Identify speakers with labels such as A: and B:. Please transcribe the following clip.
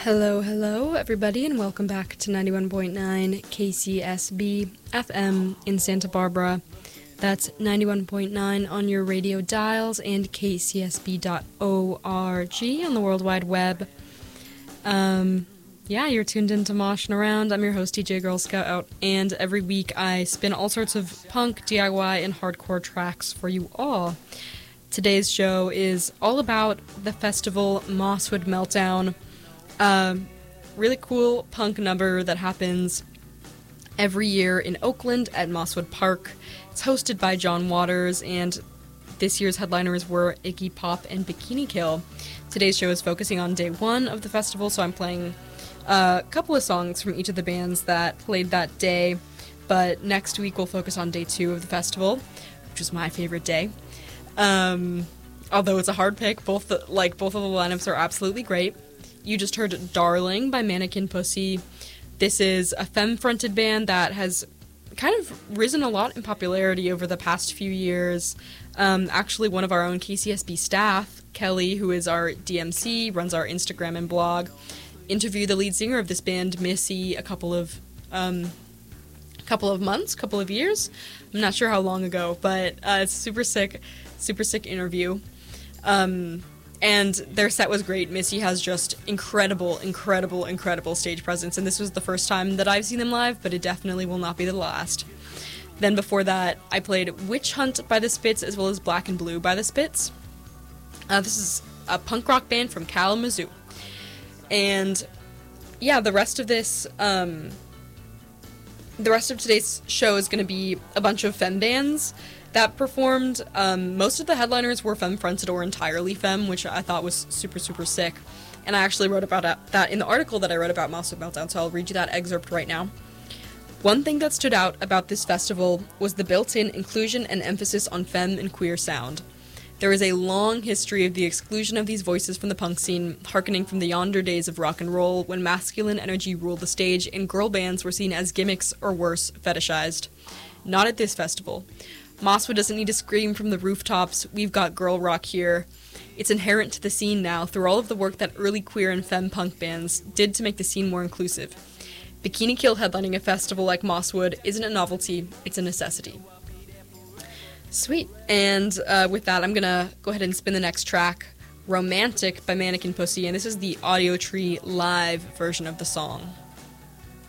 A: Hello, everybody, and welcome back to 91.9 KCSB FM in Santa Barbara. That's 91.9 on your radio dials and kcsb.org on the World Wide Web. You're tuned into Moshing Around. I'm your host, DJ Girl Scout, and every week I spin all sorts of punk, DIY, and hardcore tracks for you all. Today's show is all about the festival Mosswood Meltdown. Really cool punk number that happens every year in Oakland at Mosswood Park. It's hosted by John Waters, and this year's headliners were Iggy Pop and Bikini Kill. Today's show is focusing on day one of the festival, so I'm playing a couple of songs from each of the bands that played that day, but next week we'll focus on day two of the festival, which is my favorite day. Although it's a hard pick, both of the lineups are absolutely great. You just heard Darling by Mannequin Pussy. This is a femme-fronted band that has kind of risen a lot in popularity over the past few years. Actually, one of our own KCSB staff, Kelly, who is our DMC, runs our Instagram and blog, interviewed the lead singer of this band, Missy, a couple of years. I'm not sure how long ago, but it's super sick interview. And their set was great. Missy has just incredible stage presence, and this was the first time that I've seen them live, but it definitely will not be the last. Then before that, I played Witch Hunt by the Spits, as well as Black and Blue by the Spits. This is a punk rock band from Kalamazoo. And yeah, the rest of today's show is going to be a bunch of femme bands that performed. Most of the headliners were femme-fronted or entirely femme, which I thought was super sick. And I actually wrote about that in the article that I wrote about Mosswood Meltdown, so I'll read you that excerpt right now. One thing that stood out about this festival was the built-in inclusion and emphasis on femme and queer sound. There is a long history of the exclusion of these voices from the punk scene, harkening from the yonder days of rock and roll, when masculine energy ruled the stage and girl bands were seen as gimmicks or worse, fetishized. Not at this festival. Mosswood doesn't need to scream from the rooftops, "We've got girl rock here." It's inherent to the scene now through all of the work that early queer and femme punk bands did to make the scene more inclusive. Bikini Kill headlining a festival like Mosswood isn't a novelty, it's a necessity. Sweet. And with that, I'm gonna go ahead and spin the next track, Romantic by Mannequin Pussy, and this is the Audio Tree live version of the song.